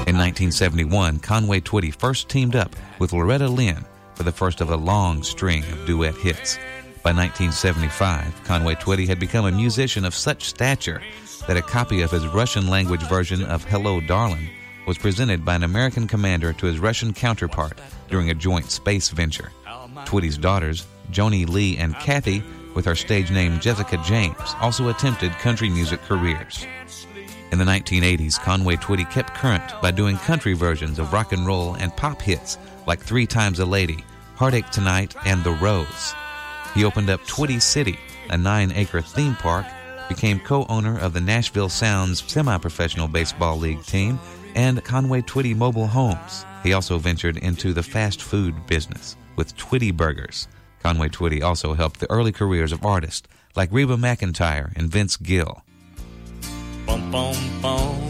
In 1971, Conway Twitty first teamed up with Loretta Lynn for the first of a long string of duet hits. By 1975, Conway Twitty had become a musician of such stature that a copy of his Russian-language version of Hello, Darling was presented by an American commander to his Russian counterpart during a joint space venture. Twitty's daughters, Joni Lee and Kathy, with her stage name Jessica James, also attempted country music careers. In the 1980s, Conway Twitty kept current by doing country versions of rock and roll and pop hits like 3 Times a Lady, Heartache Tonight, and The Rose. He opened up Twitty City, a 9-acre theme park, became co-owner of the Nashville Sounds semi-professional baseball league team, and Conway Twitty Mobile Homes. He also ventured into the fast food business with Twitty Burgers. Conway Twitty also helped the early careers of artists like Reba McEntire and Vince Gill. Bum, bum, bum.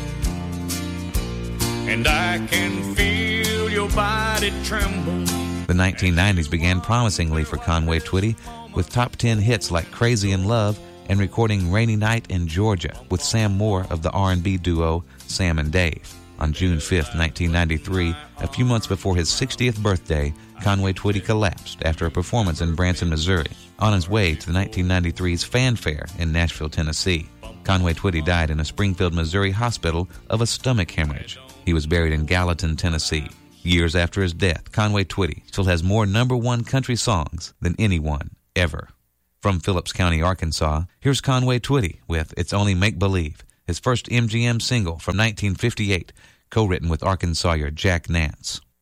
And I can feel your body tremble. The 1990s began promisingly for Conway Twitty with top 10 hits like Crazy in Love and recording Rainy Night in Georgia with Sam Moore of the R&B duo Sam and Dave. On June 5, 1993, a few months before his 60th birthday, Conway Twitty collapsed after a performance in Branson, Missouri, on his way to the 1993's Fanfare in Nashville, Tennessee. Conway Twitty died in a Springfield, Missouri hospital of a stomach hemorrhage. He was buried in Gallatin, Tennessee. Years after his death, Conway Twitty still has more #1 country songs than anyone ever. From Phillips County, Arkansas, here's Conway Twitty with It's Only Make Believe, his first MGM single from 1958, co-written with Arkansawyer Jack Nance.